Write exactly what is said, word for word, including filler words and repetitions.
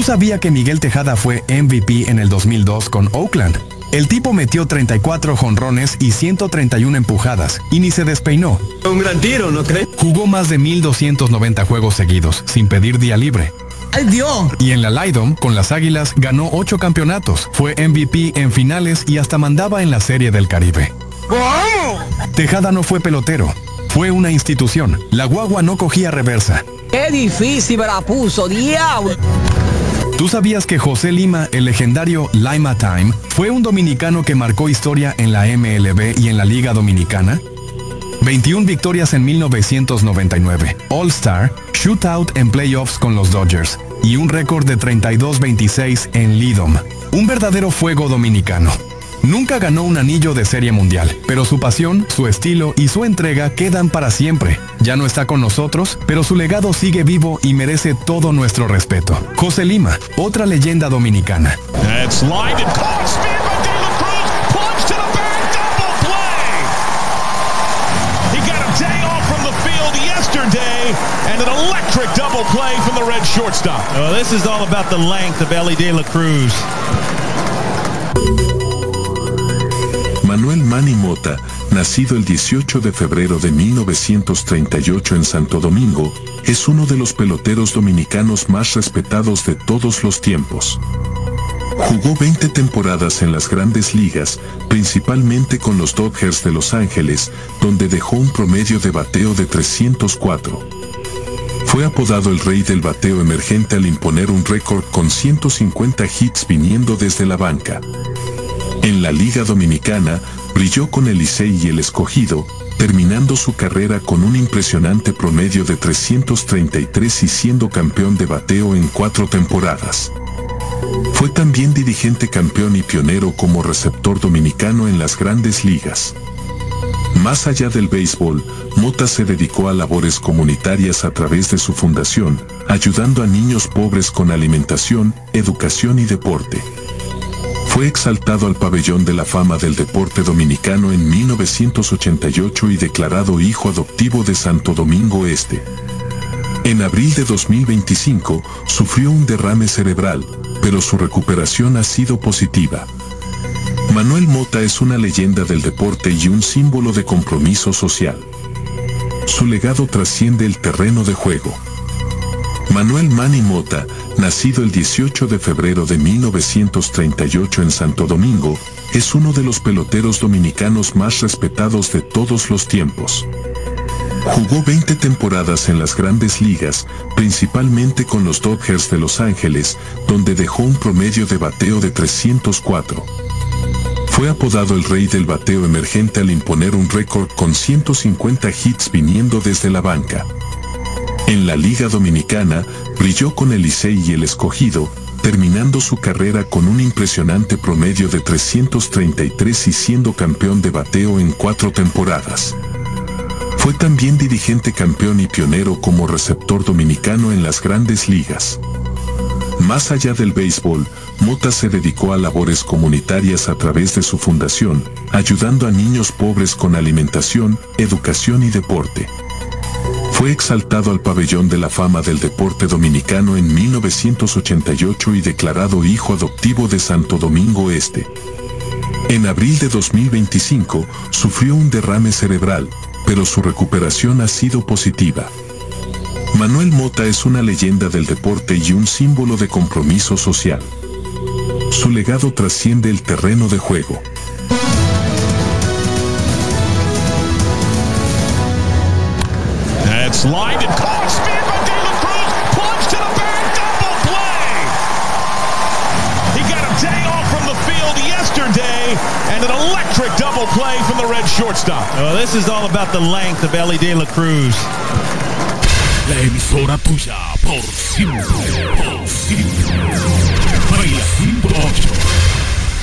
sabías que Miguel Tejada fue M V P en el dos mil dos con Oakland? El tipo metió treinta y cuatro jonrones y ciento treinta y una empujadas, y ni se despeinó. Un gran tiro, ¿no crees? Jugó más de mil doscientos noventa juegos seguidos, sin pedir día libre. ¡Ay, Dios! Y en la Lidom, con las Águilas, ganó ocho campeonatos, fue M V P en finales y hasta mandaba en la Serie del Caribe. ¡Vamos! Tejada no fue pelotero, fue una institución. La guagua no cogía reversa. ¡Qué difícil me la puso, diablo! ¿Tú sabías que José Lima, el legendario Lima Time, fue un dominicano que marcó historia en la M L B y en la Liga Dominicana? veintiuna victorias en mil novecientos noventa y nueve, All-Star, shootout en playoffs con los Dodgers y un récord de treinta y dos veintiséis en Lidom. Un verdadero fuego dominicano. Nunca ganó un anillo de Serie Mundial, pero su pasión, su estilo y su entrega quedan para siempre. Ya no está con nosotros, pero su legado sigue vivo y merece todo nuestro respeto. José Lima, otra leyenda dominicana. That's lined and caught. Speared by De La Cruz. Plunge to the bag. Double play. He got a day off from the field yesterday and an electric double play from the red shortstop. Oh, this is all about the length of Elly De La Cruz. Manuel Manny Mota, nacido el dieciocho de febrero de mil novecientos treinta y ocho en Santo Domingo, es uno de los peloteros dominicanos más respetados de todos los tiempos. Jugó veinte temporadas en las grandes ligas, principalmente con los Dodgers de Los Ángeles, donde dejó un promedio de bateo de trescientos cuatro. Fue apodado el rey del bateo emergente al imponer un récord con ciento cincuenta hits viniendo desde la banca. En la Liga Dominicana, brilló con el Licey y el Escogido, terminando su carrera con un impresionante promedio de trescientos treinta y tres y siendo campeón de bateo en cuatro temporadas. Fue también dirigente campeón y pionero como receptor dominicano en las grandes ligas. Más allá del béisbol, Mota se dedicó a labores comunitarias a través de su fundación, ayudando a niños pobres con alimentación, educación y deporte. Fue exaltado al Pabellón de la Fama del Deporte Dominicano en mil novecientos ochenta y ocho y declarado hijo adoptivo de Santo Domingo Este. En abril de dos mil veinticinco, sufrió un derrame cerebral, pero su recuperación ha sido positiva. Manuel Mota es una leyenda del deporte y un símbolo de compromiso social. Su legado trasciende el terreno de juego. Manuel Manny Mota, nacido el dieciocho de febrero de mil novecientos treinta y ocho en Santo Domingo, es uno de los peloteros dominicanos más respetados de todos los tiempos. Jugó veinte temporadas en las grandes ligas, principalmente con los Dodgers de Los Ángeles, donde dejó un promedio de bateo de trescientos cuatro. Fue apodado el rey del bateo emergente al imponer un récord con ciento cincuenta hits viniendo desde la banca. En la Liga Dominicana, brilló con el Licey y el Escogido, terminando su carrera con un impresionante promedio de trescientos treinta y tres y siendo campeón de bateo en cuatro temporadas. Fue también dirigente campeón y pionero como receptor dominicano en las grandes ligas. Más allá del béisbol, Mota se dedicó a labores comunitarias a través de su fundación, ayudando a niños pobres con alimentación, educación y deporte. Fue exaltado al Pabellón de la Fama del Deporte Dominicano en mil novecientos ochenta y ocho y declarado hijo adoptivo de Santo Domingo Este. En abril de dos mil veinticinco, sufrió un derrame cerebral, pero su recuperación ha sido positiva. Manuel Mota es una leyenda del deporte y un símbolo de compromiso social. Su legado trasciende el terreno de juego. That's lined and caught. Speared by De La Cruz. Plunge to the bag. Double play. He got a day off from the field yesterday and an electric double play from the red shortstop. Oh, this is all about the length of Elly De La Cruz. La emisora tuya por siempre, por siempre. Baila ciento ocho.